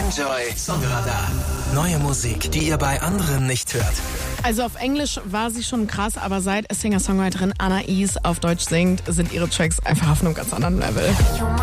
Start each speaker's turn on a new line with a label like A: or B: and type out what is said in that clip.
A: Enjoy Songradar. Neue Musik, die ihr bei anderen nicht hört.
B: Also auf Englisch war sie schon krass, aber seit Singer-Songwriterin Anais auf Deutsch singt, sind ihre Tracks einfach auf einem ganz anderen Level.